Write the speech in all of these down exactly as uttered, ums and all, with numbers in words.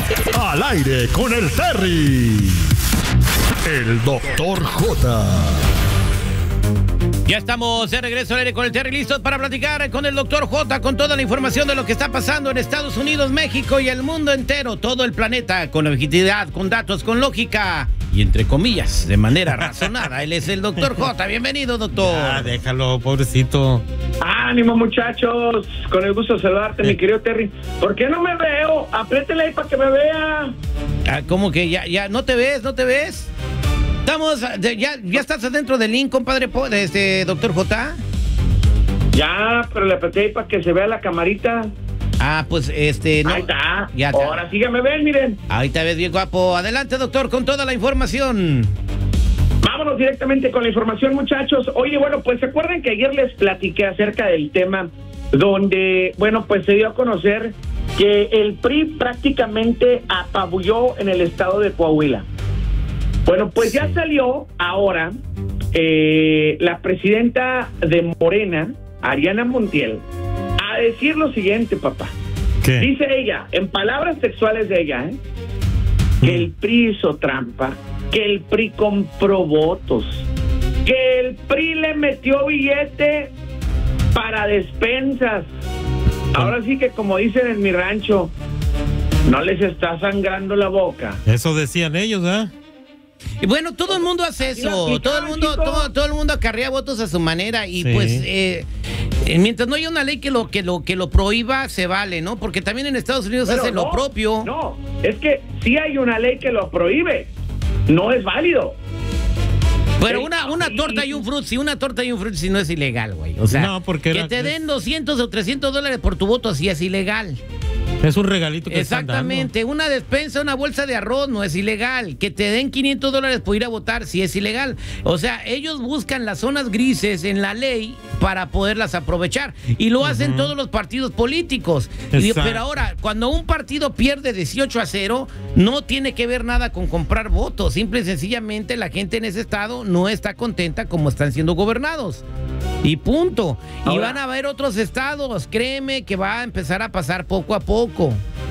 Al aire con el Terry. El doctor J. Ya estamos de regreso al aire con el Terry, listos para platicar con el doctor J, con toda la información de lo que está pasando en Estados Unidos, México y el mundo entero, todo el planeta, con objetividad, con datos, con lógica y entre comillas, de manera razonada. Él es el doctor J. Bienvenido, doctor. Ah, déjalo, pobrecito. Ánimo, muchachos. Con el gusto de saludarte, eh. mi querido Terry. ¿Por qué no me veo? Apriétele ahí para que me vea. Ah, ¿cómo que ya, ya no te ves, no te ves? Estamos, ya, ya estás adentro del link, compadre, de este doctor J. Ya, pero le apreté ahí para que se vea la camarita. Ah, pues este, no. Ahí está. Ya está. Ahora sí que me ven, miren. Ahí te ves bien guapo. Adelante, doctor, con toda la información. Vámonos directamente con la información, muchachos. Oye, bueno, pues se acuerdan que ayer les platiqué acerca del tema donde, bueno, pues se dio a conocer que el P R I prácticamente apabulló en el estado de Coahuila. Bueno, pues sí. Ya salió ahora eh, la presidenta de Morena, Ariana Montiel, a decir lo siguiente, papá. ¿Qué? Dice ella, en palabras textuales de ella, ¿eh? que mm. el P R I hizo trampa, que el P R I compró votos, que el P R I le metió billete para despensas. Ahora sí que, como dicen en mi rancho, no les está sangrando la boca. Eso decían ellos, ¿eh? Y bueno, todo el mundo hace eso, todo el mundo, todo, todo el mundo acarrea votos a su manera y sí. pues eh, mientras no haya una ley que lo que lo que lo prohíba, se vale, ¿no? Porque también en Estados Unidos Pero hace no, lo propio. No, es que sí hay una ley que lo prohíbe, no es válido. Pero una, una torta y un frutzi, una torta y un frutzi no es ilegal, güey. O sea, no, porque que era, te den doscientos o trescientos dólares por tu voto sí es ilegal. Es un regalito que exactamente, están dando. Una despensa, una bolsa de arroz no es ilegal. Que te den quinientos dólares por ir a votar sí es ilegal. O sea, ellos buscan las zonas grises en la ley para poderlas aprovechar. Y lo hacen uh-huh. todos los partidos políticos. Y, pero ahora, cuando un partido pierde dieciocho a cero, no tiene que ver nada con comprar votos. Simple y sencillamente la gente en ese estado no está contenta como están siendo gobernados. Y punto. Ahora, y van a haber otros estados, créeme que va a empezar a pasar poco a poco.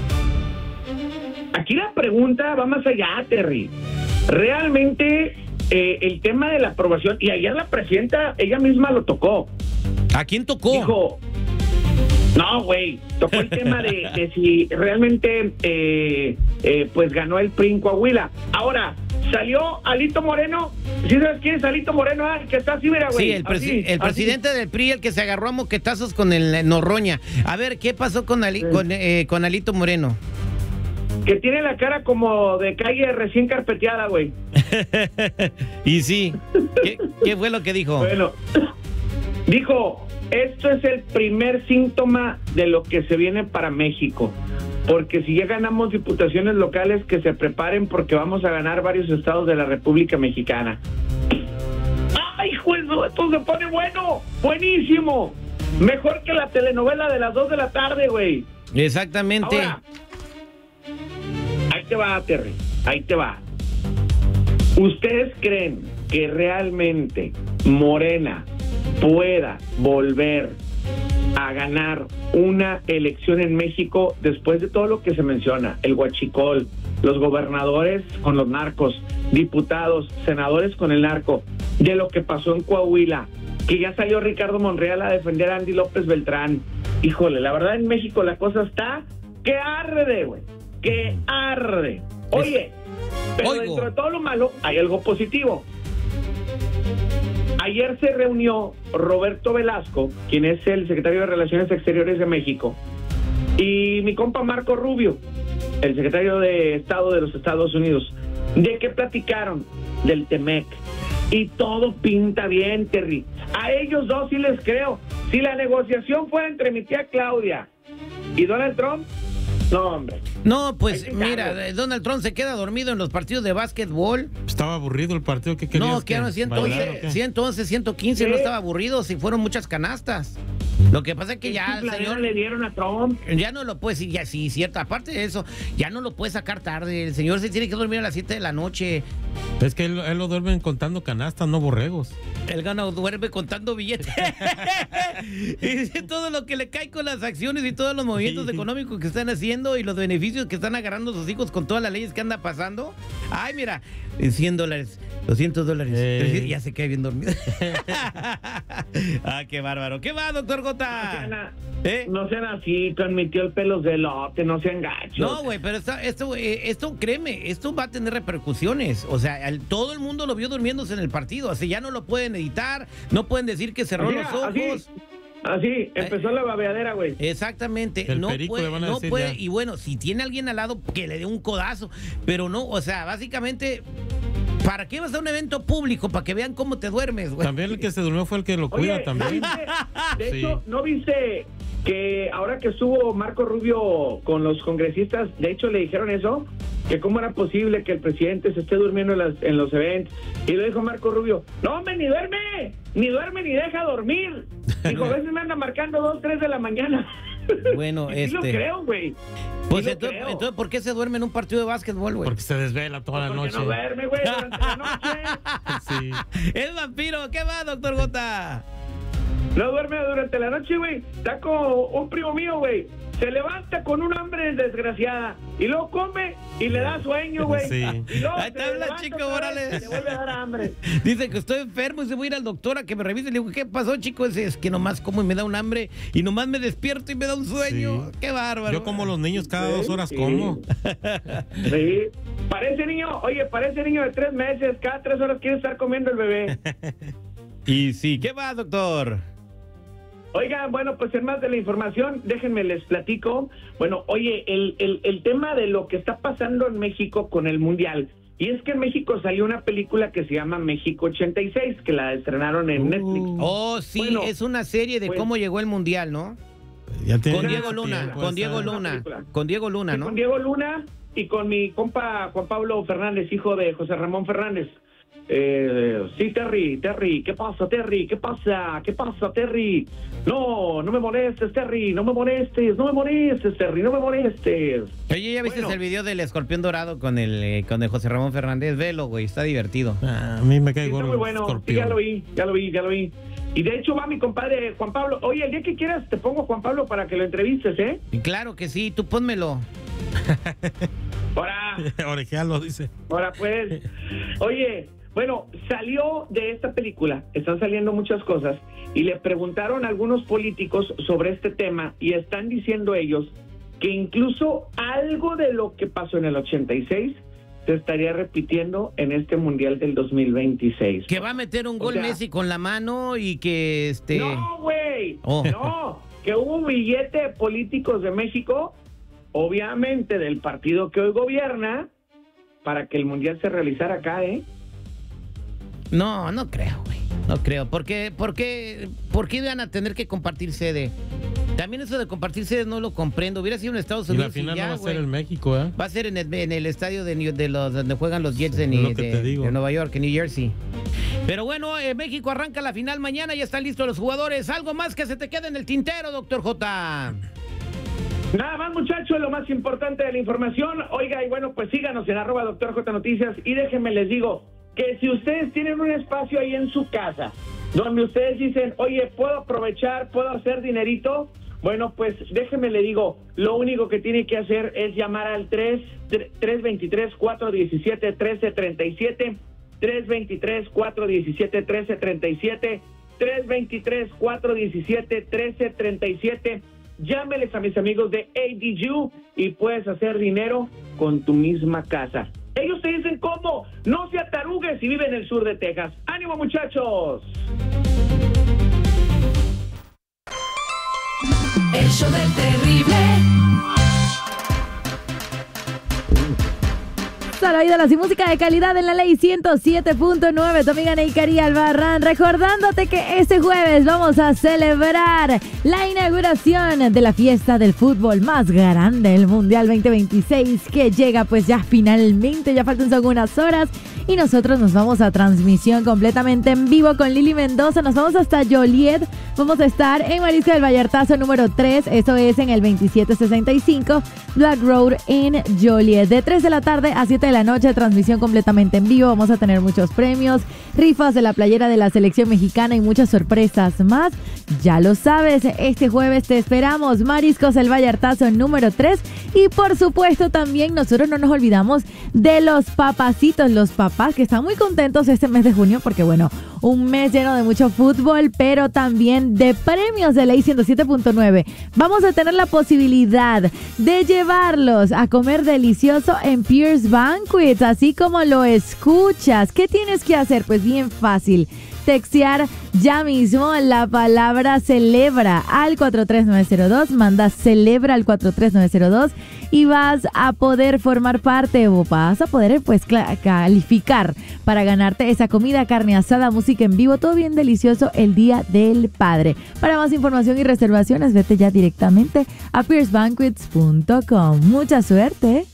Aquí la pregunta va más allá, Terry. Realmente eh, el tema de la aprobación, y ayer la presidenta, ella misma lo tocó. ¿A quién tocó? Dijo, no, güey, tocó el tema de, de si realmente eh, eh, pues ganó el P R I en Coahuila. Ahora, salió Alito Moreno. ¿Sí sabes quién es Alito Moreno? Ah, que está así, mira, güey. Sí, el, presi así, el presidente así. del P R I, el que se agarró a moquetazos con el Noroña. A ver, ¿qué pasó con, Ali sí. con, eh, con Alito Moreno? Que tiene la cara como de calle recién carpeteada, güey. Y sí, ¿Qué, ¿qué fue lo que dijo? Bueno, dijo, esto es el primer síntoma de lo que se viene para México. Porque si ya ganamos diputaciones locales, que se preparen porque vamos a ganar varios estados de la República Mexicana. ¡Ay, juez! Esto se pone bueno, buenísimo. Mejor que la telenovela de las dos de la tarde, güey. Exactamente. Ahora, ahí te va, Terry, ahí te va. ¿Ustedes creen que realmente Morena pueda volver a ganar una elección en México después de todo lo que se menciona? El huachicol, los gobernadores con los narcos, diputados, senadores con el narco, de lo que pasó en Coahuila, que ya salió Ricardo Monreal a defender a Andy López Beltrán. Híjole, la verdad en México la cosa está que arde, güey, que arde. Oye, pero Oigo. dentro de todo lo malo hay algo positivo. Ayer se reunió Roberto Velasco, quien es el secretario de Relaciones Exteriores de México, y mi compa Marco Rubio, el secretario de Estado de los Estados Unidos. ¿De qué platicaron? Del Temec. Y todo pinta bien, Terry. A ellos dos sí les creo. Si la negociación fuera entre mi tía Claudia y Donald Trump, no, hombre. No, pues mira, Donald Trump se queda dormido en los partidos de básquetbol. Estaba aburrido el partido. ¿Qué querías? No, quedaron ciento once, ciento once, ciento quince, ¿sí? No estaba aburrido, si fueron muchas canastas. Lo que pasa es que ya el señor le dieron a Trump. Ya no lo puede, sí, ya sí, cierto. Aparte de eso, ya no lo puede sacar tarde. El señor se tiene que dormir a las siete de la noche. Es que él, él lo duermen contando canastas, no borregos. El gano duerme contando billetes. Y dice todo lo que le cae con las acciones y todos los movimientos Sí. económicos que están haciendo y los beneficios que están agarrando sus hijos con todas las leyes que anda pasando. Ay, mira, en cien dólares, doscientos dólares, Eh. trescientos, ya se cae bien dormido. Ah, qué bárbaro. ¿Qué va, doctor No Gota? sean, a- ¿Eh? no sean así, con mi tío el pelos de lote, no sean gachos. No, güey, pero esta- esto, eh, esto, créeme, esto va a tener repercusiones. O sea, al- todo el mundo lo vio durmiéndose en el partido. Así ya no lo pueden editar, no pueden decir que cerró Así, los ojos. así, así, empezó la babeadera, güey. Exactamente, El no perico puede, le van a no decir puede, ya. y bueno, si tiene alguien al lado, que le dé un codazo, pero no, o sea, básicamente, ¿para qué vas a un evento público? Para que vean cómo te duermes, güey. También el que se durmió fue el que lo cuida Oye, también. ¿no viste? De Sí. hecho, ¿no viste que ahora que estuvo Marco Rubio con los congresistas, de hecho le dijeron eso? Que cómo era posible que el presidente se esté durmiendo en, las- en los eventos. Y lo dijo Marco Rubio, no, hombre, ni duerme, ni duerme, ni deja dormir. Dijo, a veces me anda marcando dos, tres de la mañana. Bueno, Y sí lo este- creo, güey. Pues Sí lo entonces, creo. entonces, ¿por qué se duerme en un partido de básquetbol, güey? Porque se desvela toda la Porque noche. no duerme, güey, durante la noche. Sí. Es vampiro, ¿qué va, doctor Gota? No duerme durante la noche, güey. Está como un primo mío, güey. Se levanta con un hambre desgraciada y luego come y le da sueño, güey. Sí. Y luego Ahí se te habla, levanta Chico otra vez Morales. y le vuelve a dar hambre. Dice que estoy enfermo y se voy a ir al doctor a que me revise. Le digo, ¿qué pasó, chico? Dice, es que nomás como y me da un hambre y nomás me despierto y me da un sueño. Sí. Qué bárbaro. Yo como los niños cada Sí, dos horas sí. como. Sí. Parece niño, oye, parece niño de tres meses. Cada tres horas quiere estar comiendo el bebé. Y sí, ¿qué va, doctor? Oigan, bueno, pues en más de la información, déjenme les platico. Bueno, oye, el, el, el tema de lo que está pasando en México con el Mundial. Y es que en México salió una película que se llama México ochenta y seis, que la estrenaron en Uh. Netflix. Oh, sí, Bueno, es una serie de pues- cómo llegó el Mundial, ¿no? Ya tiene Con Una Diego Luna, tiempo con esa- Diego Una Luna, película. con Diego Luna, Sí, ¿no? con Diego Luna y con mi compa Juan Pablo Fernández, hijo de José Ramón Fernández. Eh, sí, Terry, Terry, ¿qué pasa, Terry? ¿Qué pasa? ¿Qué pasa, Terry? No, no me molestes, Terry, no me molestes, no me molestes, Terry, no me molestes. Oye, ¿ya viste Bueno. el video del escorpión dorado con el, eh, con el José Ramón Fernández? Velo, güey, está divertido. Ah, a mí me cae Sí, está gordo muy el bueno, sí, escorpión. ya lo vi, ya lo vi, ya lo vi. Y de hecho va mi compadre Juan Pablo. Oye, el día que quieras te pongo Juan Pablo para que lo entrevistes, ¿eh? Y claro que sí, tú pónmelo. Ahora, Orejealo, dice. ahora pues. Oye, bueno, salió de esta película, están saliendo muchas cosas, y le preguntaron a algunos políticos sobre este tema, y están diciendo ellos que incluso algo de lo que pasó en el ochenta y seis se estaría repitiendo en este Mundial del dos mil veintiséis. Que va a meter un O gol sea- Messi con la mano y que este... No, güey. Oh. No, que hubo un billete de políticos de México, obviamente del partido que hoy gobierna, para que el Mundial se realizara acá, ¿eh? No, no creo, güey. No creo. ¿Por qué, por qué, por qué iban a tener que compartir sede? También eso de compartir sede no lo comprendo. Hubiera sido en Estados Y la Unidos y final ya, no va a güey. ser en México, ¿eh? Va a ser en el, en el estadio de, New- de los donde juegan los Jets de, Es Ni- lo que de- te digo. de Nueva York, en New Jersey. Pero bueno, eh, México arranca la final mañana, ya están listos los jugadores. ¿Algo más que se te quede en el tintero, doctor J? Nada más, muchachos, lo más importante de la información. Oiga, y bueno, pues síganos en arroba doctor J Noticias y déjenme les digo que si ustedes tienen un espacio ahí en su casa donde ustedes dicen, oye, ¿puedo aprovechar, puedo hacer dinerito? Bueno, pues déjenme le digo, lo único que tiene que hacer es llamar al tres, tres veintitrés, cuatro diecisiete, trece treinta y siete, tres veintitrés, cuatro diecisiete, trece treinta y siete, tres veintitrés, cuatro diecisiete, trece treinta y siete. Llámeles a mis amigos de A D U y puedes hacer dinero con tu misma casa. Ellos te dicen cómo, no se atarugues si vive en el sur de Texas. ¡Ánimo, muchachos! El show del terrible. Salvadoras y música de calidad en la ley ciento siete punto nueve. Tu amiga Neikari Albarrán, recordándote que este jueves vamos a celebrar la inauguración de la fiesta del fútbol más grande del Mundial veinte veintiséis, que llega pues ya finalmente, ya faltan algunas horas. Y nosotros nos vamos a transmisión completamente en vivo con Lili Mendoza. Nos vamos hasta Joliet. Vamos a estar en Marisco del Vallartazo número tres. Eso es en el veintisiete sesenta y cinco Black Road en Joliet. De tres de la tarde a siete de la noche, transmisión completamente en vivo. Vamos a tener muchos premios, rifas de la playera de la selección mexicana y muchas sorpresas más. Ya lo sabes, este jueves te esperamos. Mariscos El Vallartazo número tres. Y por supuesto también nosotros no nos olvidamos de los papacitos, los papás que están muy contentos este mes de junio porque bueno, un mes lleno de mucho fútbol, pero también de premios de Ley ciento siete punto nueve. Vamos a tener la posibilidad de llevarlos a comer delicioso en Pierce Banquets, así como lo escuchas. ¿Qué tienes que hacer? Pues bien fácil. Textear ya mismo la palabra celebra al cuatro tres nueve cero dos, manda celebra al cuatro tres nueve cero dos y vas a poder formar parte o vas a poder pues calificar para ganarte esa comida, carne asada, música en vivo, todo bien delicioso el Día del Padre. Para más información y reservaciones, vete ya directamente a pierce banquets punto com. Mucha suerte.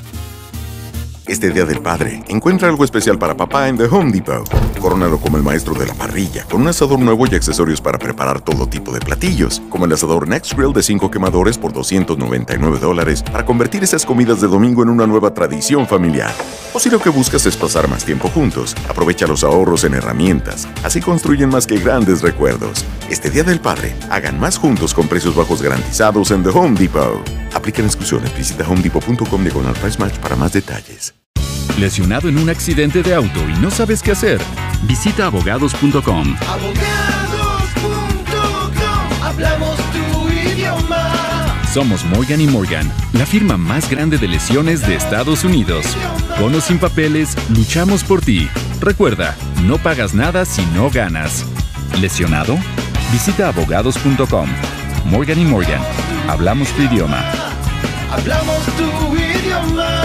Este Día del Padre, encuentra algo especial para papá en The Home Depot. Corónalo como el maestro de la parrilla, con un asador nuevo y accesorios para preparar todo tipo de platillos, como el asador Next Grill de cinco quemadores por doscientos noventa y nueve dólares, para convertir esas comidas de domingo en una nueva tradición familiar. O si lo que buscas es pasar más tiempo juntos, aprovecha los ahorros en herramientas. Así construyen más que grandes recuerdos. Este Día del Padre, hagan más juntos con precios bajos garantizados en The Home Depot. Aplican exclusiones. Visita home depot punto com diagonal price match para más detalles. ¿Lesionado en un accidente de auto y no sabes qué hacer? Visita abogados punto com. abogados punto com. Hablamos tu idioma. Somos Morgan y Morgan, la firma más grande de lesiones de Estados Unidos. Con o sin papeles, luchamos por ti. Recuerda, no pagas nada si no ganas. ¿Lesionado? Visita abogados punto com. Morgan y Morgan, hablamos tu idioma. Hablamos tu idioma.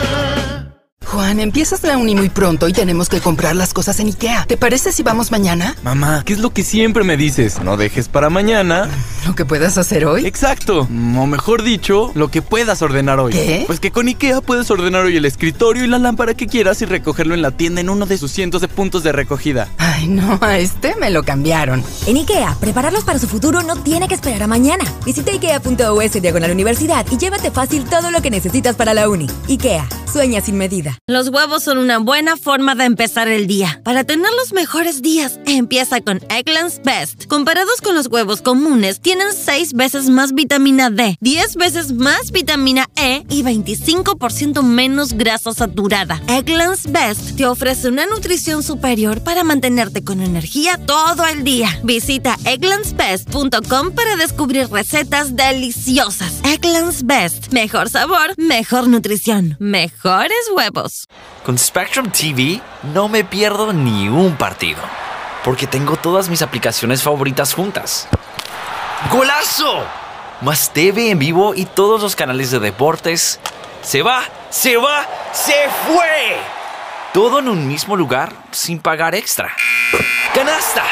Juan, empiezas la uni muy pronto y tenemos que comprar las cosas en IKEA. ¿Te parece si vamos mañana? Mamá, ¿qué es lo que siempre me dices? No dejes para mañana ¿lo que puedas hacer hoy? Exacto, o mejor dicho, lo que puedas ordenar hoy. ¿Qué? Pues que con IKEA puedes ordenar hoy el escritorio y la lámpara que quieras y recogerlo en la tienda en uno de sus cientos de puntos de recogida. Ay, no, a este me lo cambiaron. En IKEA, prepararlos para su futuro no tiene que esperar a mañana. Visita ikea punto u s diagonal universidad y llévate fácil todo lo que necesitas para la uni. IKEA, sueña sin medida. Los huevos son una buena forma de empezar el día. Para tener los mejores días, empieza con Eggland's Best. Comparados con los huevos comunes, tienen seis veces más vitamina D, diez veces más vitamina E y veinticinco por ciento menos grasa saturada. Eggland's Best te ofrece una nutrición superior para mantenerte con energía todo el día. Visita egglands best punto com para descubrir recetas deliciosas. Eggland's Best. Mejor sabor, mejor nutrición, mejores huevos. Con Spectrum T V no me pierdo ni un partido, porque tengo todas mis aplicaciones favoritas juntas. ¡Golazo! Más T V en vivo y todos los canales de deportes. ¡Se va! ¡Se va! ¡Se fue! Todo en un mismo lugar sin pagar extra. ¡Canasta!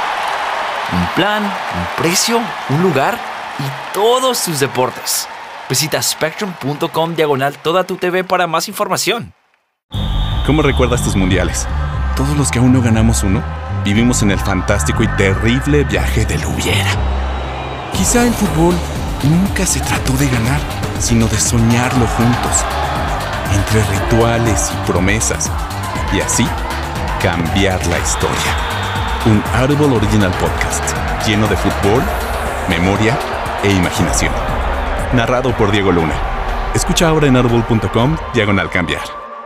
Un plan, un precio, un lugar y todos tus deportes. Visita spectrum punto com diagonal toda tu T V para más información. ¿Cómo recuerdas tus mundiales? Todos los que aún no ganamos uno, vivimos en el fantástico y terrible viaje del hubiera. Quizá el fútbol nunca se trató de ganar, sino de soñarlo juntos, entre rituales y promesas, y así cambiar la historia. Un Audible Original Podcast lleno de fútbol, memoria e imaginación. Narrado por Diego Luna. Escucha ahora en audible punto com diagonal cambiar.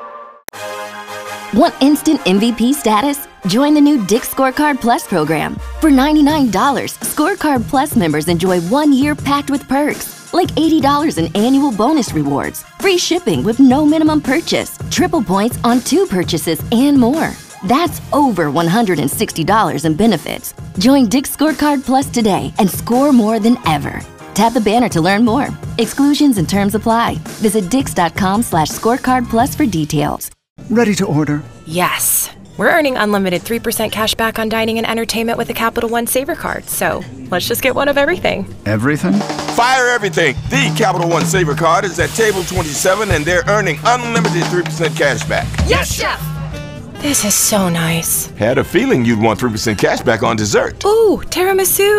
Want instant M V P status? Join the new Dick's Scorecard Plus program. For ninety-nine dollars, Scorecard Plus members enjoy one year packed with perks, like eighty dollars in annual bonus rewards, free shipping with no minimum purchase, triple points on two purchases, and more. That's over one hundred sixty dollars in benefits. Join Dick's Scorecard Plus today and score more than ever. Tap the banner to learn more. Exclusions and terms apply. Visit dix.com slash scorecard plus for details. Ready to order? Yes. We're earning unlimited three percent cash back on dining and entertainment with a Capital One Saver card. So let's just get one of everything. Everything? Fire everything. The Capital One Saver card is at table twenty-seven and they're earning unlimited three percent cash back. Yes, Chef! This is so nice. Had a feeling you'd want three percent cash back on dessert. Ooh, tiramisu.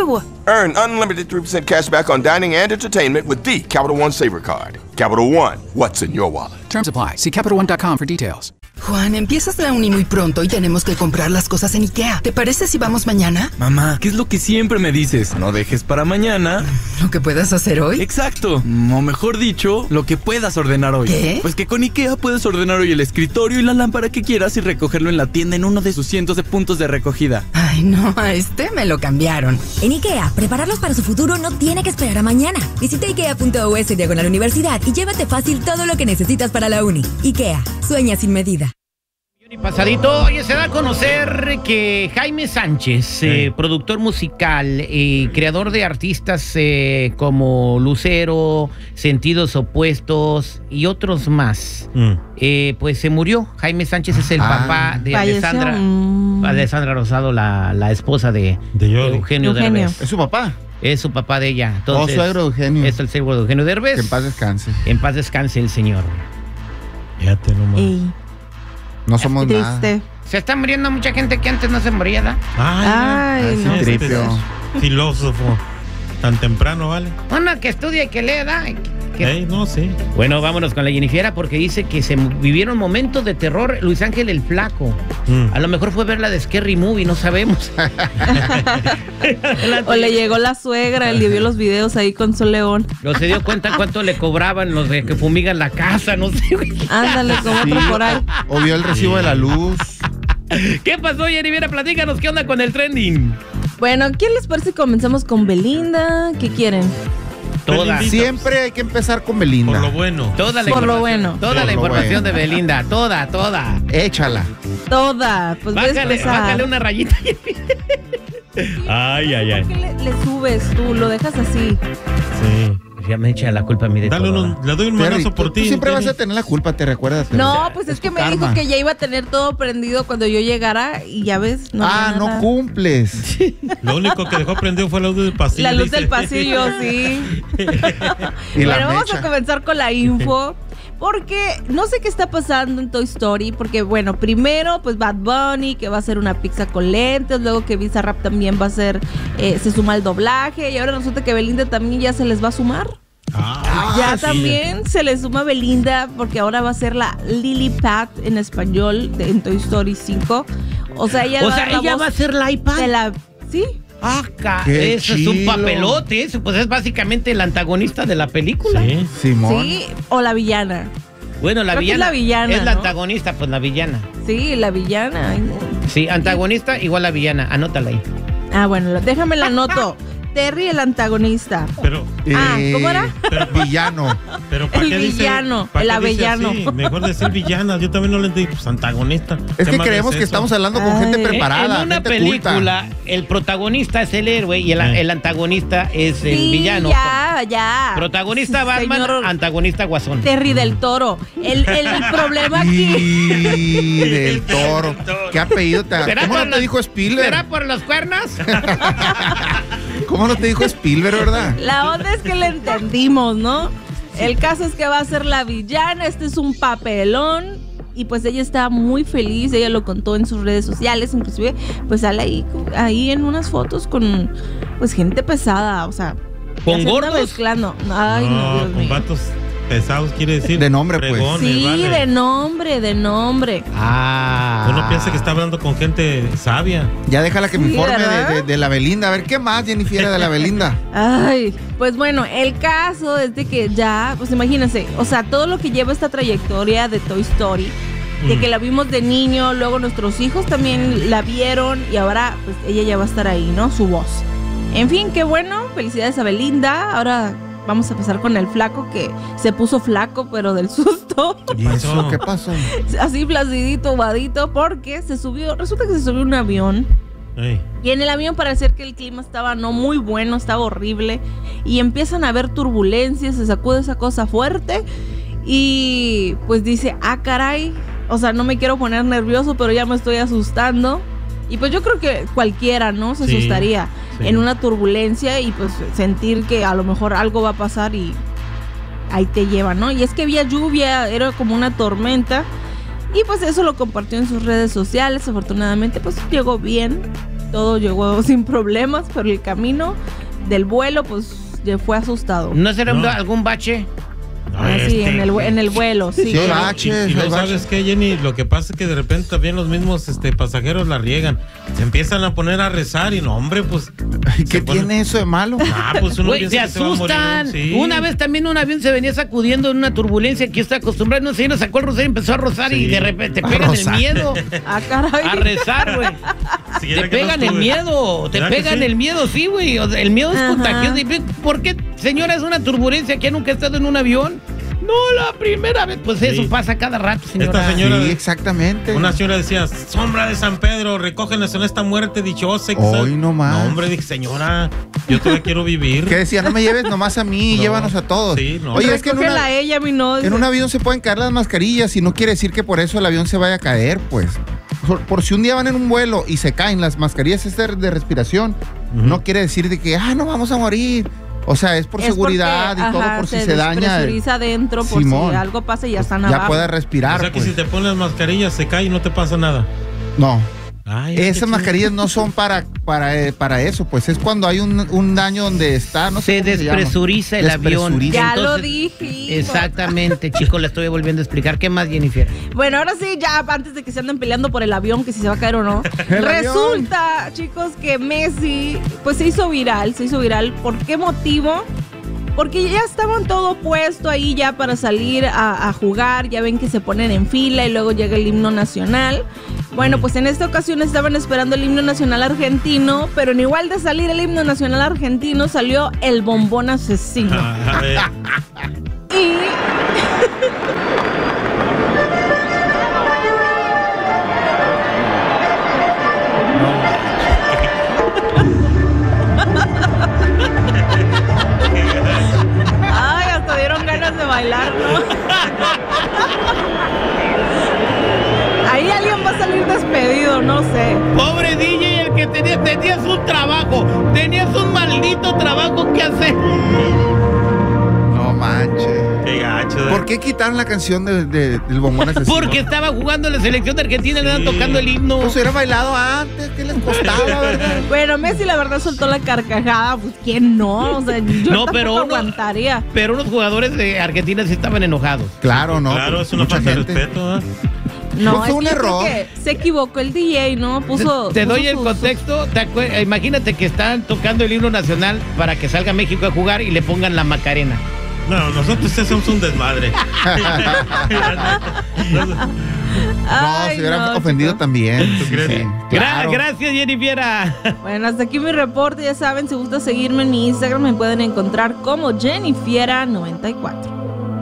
Earn unlimited three percent cash back on dining and entertainment with the Capital One Saver Card. Capital One, what's in your wallet? Terms apply. See Capital One dot com for details. Juan, empiezas la uni muy pronto y tenemos que comprar las cosas en IKEA. ¿Te parece si vamos mañana? Mamá, ¿qué es lo que siempre me dices? No dejes para mañana ¿Lo que puedas hacer hoy? Exacto. O mejor dicho, lo que puedas ordenar hoy. ¿Qué? Pues que con IKEA puedes ordenar hoy el escritorio y la lámpara que quieras y recogerlo en la tienda en uno de sus cientos de puntos de recogida. Ay, no, a este me lo cambiaron. En IKEA, prepararlos para su futuro no tiene que esperar a mañana. Visita ikea punto us diagonal universidad y llévate fácil todo lo que necesitas para la uni. IKEA, sueña sin medida. Pasadito, oye, se da a conocer que Jaime Sánchez, sí. eh, productor musical, eh, creador de artistas eh, como Lucero, Sentidos Opuestos y otros más, mm. eh, pues se murió. Jaime Sánchez es el ah. papá de Falleció. Alessandra, mm. Alessandra Rosado, la, la esposa de, de, de Eugenio, Eugenio Derbez. ¿Es su papá? Es su papá de ella. Entonces, oh, suegro de Eugenio. Es el suegro de Eugenio Derbez. Que en paz descanse. En paz descanse el señor. Fíjate nomás. Ey. No somos Triste. nada. Se está muriendo mucha gente que antes no se moría, ¿da? Ay, Ay no. este filósofo. Tan temprano, ¿vale? Uno que estudia y que lee, ¿da? Que... Ey, no, sí. Bueno, vámonos con la Jennifiera porque dice que se vivieron momentos de terror. Luis Ángel el Flaco. Mm. A lo mejor fue ver la de Scary Movie, no sabemos. O le llegó la suegra, él vio los videos ahí con Sol León. No se dio cuenta cuánto le cobraban los de que fumigan la casa, no sé. Ándale, como sí, otro por ahí. O vio el recibo de la luz. ¿Qué pasó, Jennifiera? Platícanos, ¿qué onda con el trending? Bueno, ¿quién les parece si comenzamos con Belinda? ¿Qué quieren? Toda. Siempre hay que empezar con Belinda. Por lo bueno. Toda la Por lo bueno. Toda Por la lo información bueno. de Belinda. Toda, toda. Échala. Toda. Pues bájale, bájale una rayita. Ay, ay, ay. ¿Por qué le, le subes tú? Lo dejas así. Sí. Ya me echa la culpa a mí de Dale todo. Un, le doy un manazo por tú, ti. Tú siempre Terry. vas a tener la culpa, ¿te recuerdas? No, pues es, es que me karma. dijo que ya iba a tener todo prendido cuando yo llegara y ya ves. No ah, no nada. cumples. Lo único que dejó prendido fue la luz del pasillo. La luz dice. del pasillo, sí. Y la bueno, vamos mecha. a comenzar con la info. Porque no sé qué está pasando en Toy Story. Porque, bueno, primero, pues Bad Bunny, que va a hacer una pizza con lentes. Luego que Bizarrap también va a hacer, eh, se suma al doblaje. Y ahora resulta que Belinda también ya se les va a sumar. Ah, ya sí. también se le suma Belinda porque ahora va a ser la Lily Pat en español de, en Toy Story cinco. O sea, ella, o va, sea, a ella va a ser la iPad. De la, ¿sí? Ah, Qué eso es un papelote. Eso pues es básicamente el antagonista de la película. Sí, Simón. Sí, o la villana. Bueno, la Creo villana. que es la villana, Es la ¿no? antagonista, pues la villana. Sí, la villana. Ay, no. Sí, antagonista igual la villana. Anótala ahí. Ah, bueno, déjame la anoto. Terry, el antagonista. Pero, ah, ¿cómo era? Pero villano. Pero ¿para El qué dice- villano, para el qué dice avellano. así? Mejor decir villana. Yo también no le digo pues, antagonista. Es ¿Qué que más creemos es que eso? estamos hablando con Ay. gente preparada. En una gente película, el protagonista es el héroe y el, Eh. el antagonista es el Sí, villano. ya, ya. Protagonista Batman, Señor antagonista Guasón. Terry del Toro. El, el, el problema aquí. Y del Toro. ¿Qué apellido te ¿Será ¿Cómo por no te los- dijo Spielberg? ¿Será por los cuernos? ¿Cómo no te dijo Spielberg, verdad? La onda es que le entendimos, ¿no? El caso es que va a ser la villana. Este es un papelón. Y pues ella está muy feliz. Ella lo contó en sus redes sociales. Inclusive, pues sale ahí, ahí en unas fotos con pues gente pesada. O sea, ¿Con ya se anda gordos? mezclando. Ay, no, No, Dios con mío. vatos pesados quiere decir. De nombre, pues. fregones, Sí, vale. de nombre, de nombre. Ah. Uno piensa que está hablando con gente sabia. Ya déjala que me Sí, informe ¿verdad? de, de- de la Belinda. A ver, ¿qué más, Jennifer, de la Belinda? Ay, pues bueno, el caso es de que ya, pues imagínense, o sea, todo lo que lleva esta trayectoria de Toy Story, de Mm. que la vimos de niño, luego nuestros hijos también la vieron y ahora pues ella ya va a estar ahí, ¿no? Su voz. En fin, qué bueno, felicidades a Belinda. Ahora vamos a empezar con el flaco que se puso flaco, pero del susto. ¿Y eso qué pasó? Así placidito, vadito, porque se subió, resulta que se subió a un avión. Ey. Y en el avión parecía que el clima estaba no muy bueno, estaba horrible. Y empiezan a haber turbulencias, se sacude esa cosa fuerte. Y pues dice, ah, caray. O sea, no me quiero poner nervioso, pero ya me estoy asustando. Y pues yo creo que cualquiera, ¿no? Se Sí, asustaría sí. en una turbulencia y pues sentir que a lo mejor algo va a pasar y ahí te lleva, ¿no? Y es que había lluvia, era como una tormenta. Y pues eso lo compartió en sus redes sociales. Afortunadamente pues llegó bien. Todo llegó sin problemas por el camino. del vuelo, pues ya fue asustado. ¿No será No. algún bache? Ah, sí, en el, en el vuelo, sí. Sí, y, y no sabes qué, Jenny, lo que pasa es que de repente también los mismos este, pasajeros la riegan, se empiezan a poner a rezar y no, hombre, pues... ¿Qué tiene eso de malo? Ah, pues uno Güey, piensa se que se va a morir, asustan. sí. Una vez también un avión se venía sacudiendo en una turbulencia que está acostumbrado. No sé, nos sacó el rosario y empezó a rozar y de repente te A pegan el rozar. miedo. Ah, caray. A rezar, güey. Sí, era Te que no pegan el estuve. miedo, te ¿Verdad que pegan sí? el miedo, sí, güey. O sea, el miedo es Ajá. contagioso. Y, ¿por qué, señora, es una turbulencia que nunca ha estado en un avión? No, la primera vez. Pues eso Sí. pasa cada rato, señora. Esta señora, Sí, exactamente. una señora decía, sombra de San Pedro, recógenos en esta muerte dichosa. Hoy no más. No, hombre, dije, señora, yo todavía quiero vivir. Que decía, no me lleves nomás a mí, No. llévanos a todos. Sí, no. Oye, es que en, Recógela una- a ella, mi no. en un avión se pueden caer las mascarillas y no quiere decir que por eso el avión se vaya a caer, pues. Por, por si un día van en un vuelo y se caen las mascarillas estas de respiración, Ujú. no quiere decir de que, ah, no vamos a morir. O sea, es por Es seguridad porque, y todo, ajá, por si se se daña. despresuriza adentro, por Simón. si algo pasa y ya están Ya abajo. puede respirar. O sea que pues. si te pones mascarillas se cae y no te pasa nada. No. Ay, qué Esas chido. mascarillas no son para, para, eh, para eso, pues es cuando hay un, un daño donde está, no sé Se cómo se llama. despresuriza el avión. Despresuriza. Ya lo Entonces, dije. Exactamente, chicos, le estoy volviendo a explicar. ¿Qué más, Jennifer? Bueno, ahora sí, ya antes de que se anden peleando por el avión, que si se va a caer o no. El Resulta, chicos, que Messi, pues se hizo viral, se hizo viral. ¿Por qué motivo? Porque ya estaban todo puesto ahí ya para salir a, a jugar. Ya ven que se ponen en fila y luego llega el himno nacional. Bueno, pues en esta ocasión estaban esperando el himno nacional argentino, pero en igual de salir el himno nacional argentino salió el bombón asesino. Ah, a ver. Y ay, hasta dieron ganas de bailar, ¿no? Ahí alguien va a salir despedido, no sé. Pobre D J, el que tenía, tenías un trabajo, tenías un maldito trabajo que hacer. No manches. Qué gacho. ¿Por qué quitaron la canción de, de- del bombón asesino? Porque estaba jugando en la selección de Argentina y le estaban tocando el himno. Pues hubiera bailado antes, ¿qué les costaba, verdad? Bueno, Messi la verdad soltó la carcajada, pues ¿quién no? O sea, yo No, tampoco pero uno- aguantaría. Pero unos jugadores de Argentina sí estaban enojados. Claro, no. Claro, pues, es una mucha falta de gente. respeto, ¿eh? No, No fue es un que creo error. que se equivocó el D J, ¿no? Puso. Te puso doy el sus- contexto. te acue- imagínate que están tocando el himno nacional para que salga México a jugar y le pongan la Macarena. No, nosotros sí somos un desmadre. No, Ay, se hubiera no, ofendido chicos. también. ¿Tú Sí, crees? sí, Gra- claro. Gracias, Jennifer. Bueno, hasta aquí mi reporte. Ya saben, si gusta seguirme en mi Instagram, me pueden encontrar como Jennifiera noventa y cuatro.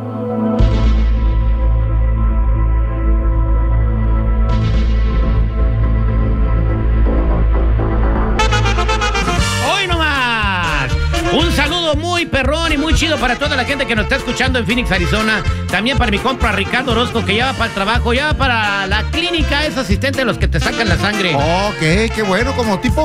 Hoy nomás. Un saludo muy perrón y muy chido para toda la gente que nos está escuchando en Phoenix, Arizona. También para mi compa Ricardo Orozco, que ya va para el trabajo, ya va para la clínica, es asistente de los que te sacan la sangre. Ok, qué bueno, como tipo